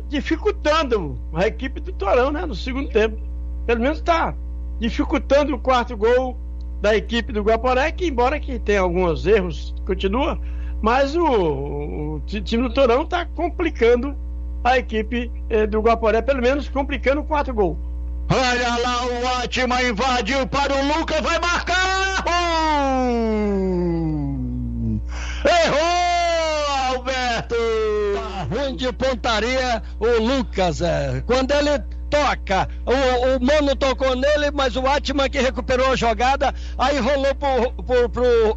dificultando a equipe do Torão, né, no segundo tempo. Pelo menos está dificultando o quarto gol da equipe do Guaporé, que embora que tenha alguns erros, continua, mas o time do Torão está complicando a equipe do Guaporé, pelo menos complicando o quarto gol. Olha lá, o Atma invadiu para o Lucas, vai marcar! Errou, Alberto! Tá ruim de pontaria o Lucas, quando ele toca, o Mano tocou nele, mas o Atman que recuperou a jogada, aí rolou pro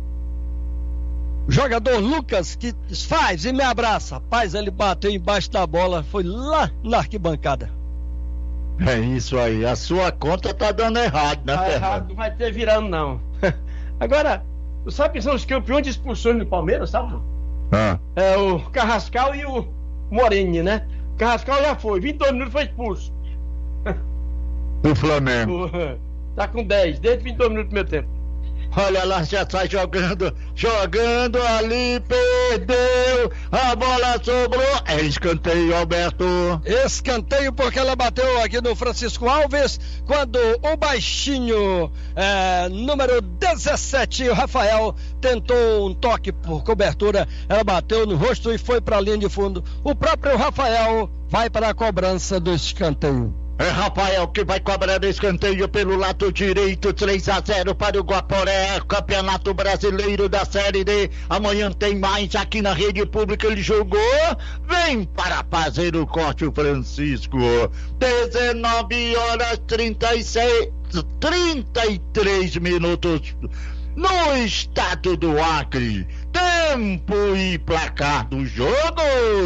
jogador Lucas, que faz e me abraça. Rapaz, ele bateu embaixo da bola, foi lá na arquibancada. É isso aí, a sua conta tá dando errado, né, Fernando? Errado, não vai ter virando, não. Agora, sabe quem são os campeões de expulsões do Palmeiras, sabe? É o Carrascal e o Moreni, né? O Carrascal já foi, 22 minutos foi expulso. O Flamengo. Tá com 10, desde 22 minutos do meu tempo. Olha lá, já tá jogando ali, perdeu, a bola sobrou, é escanteio, Alberto. Escanteio porque ela bateu aqui no Francisco Alves, quando o baixinho, número 17, o Rafael, tentou um toque por cobertura, ela bateu no rosto e foi para a linha de fundo. O próprio Rafael vai para a cobrança do escanteio. É Rafael que vai cobrar escanteio pelo lado direito, 3-0 para o Guaporé, Campeonato Brasileiro da Série D. Amanhã tem mais aqui na Rede Pública, ele jogou, vem para fazer o corte o Francisco. 19h33 minutos no estado do Acre. Tempo e placar do jogo.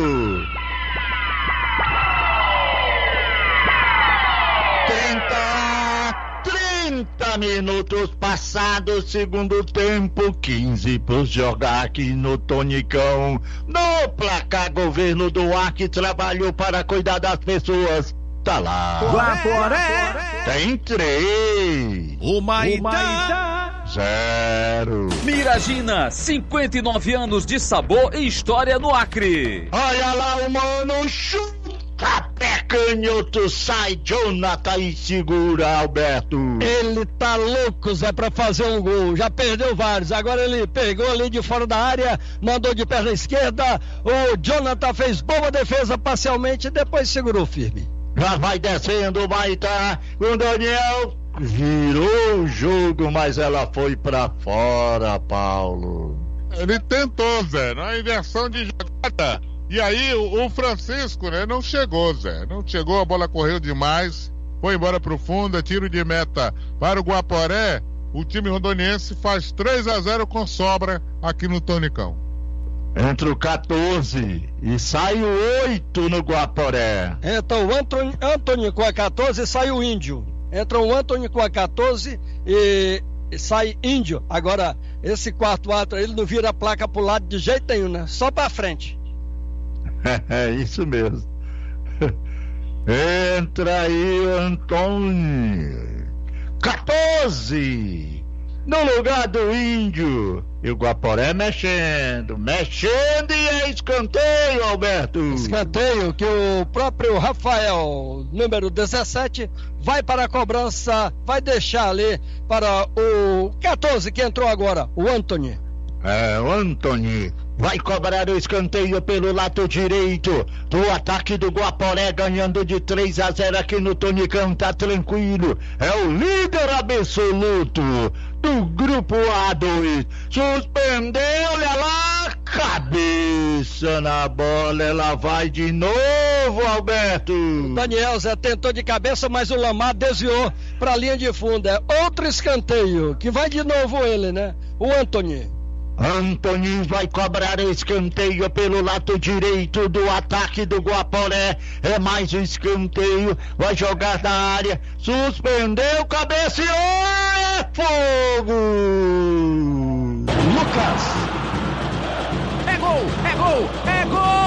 30 minutos passados, segundo tempo, 15 por jogar aqui no Tonicão. No placar, governo do Acre trabalhou para cuidar das pessoas. Tá lá. Guaporé tem 3. Humaitá 0. Miragina, 59 anos de sabor e história no Acre. Olha lá o Mano, chuta pé canhoto, sai Jonathan e segura, Alberto. Ele tá louco, Zé, pra fazer um gol, já perdeu vários, agora ele pegou ali de fora da área, mandou de perna esquerda, o Jonathan fez boa defesa parcialmente e depois segurou firme. Já vai descendo o Maitá, o Daniel virou o jogo, mas ela foi pra fora, Paulo. Ele tentou, Zé, na inversão de jogada. E aí o Francisco, né, não chegou, Zé. Não chegou, a bola correu demais. Foi embora pro fundo, é tiro de meta para o Guaporé. O time rondoniense faz 3-0 com sobra aqui no Tonicão. Entra o 14 e sai o 8 no Guaporé. Entra o Antônio com a 14 e sai o Índio. Entra o Antônio com a 14 e sai Índio. Agora, esse quarto ato, ele não vira a placa pro lado de jeito nenhum, né? Só pra frente. É isso mesmo. Entra aí o Antônio 14 no lugar do Índio. E o Guaporé mexendo e é escanteio, Alberto. Escanteio que o próprio Rafael, número 17, vai para a cobrança, vai deixar ali para o 14 que entrou agora, o Antônio. O Antônio vai cobrar o escanteio pelo lado direito do ataque do Guaporé, ganhando de 3-0 aqui no Tonicão, tá tranquilo, é o líder absoluto do grupo A2, suspendeu, olha lá, cabeça na bola, ela vai de novo, Alberto. Daniel Zé tentou de cabeça, mas o Lamar desviou para a linha de fundo, é outro escanteio, que vai de novo ele, né, o Antônio. Antônio vai cobrar escanteio pelo lado direito do ataque do Guaporé. É mais um escanteio. Vai jogar na área. Suspendeu, cabeceou. É fogo! Lucas. É gol! É gol! É gol!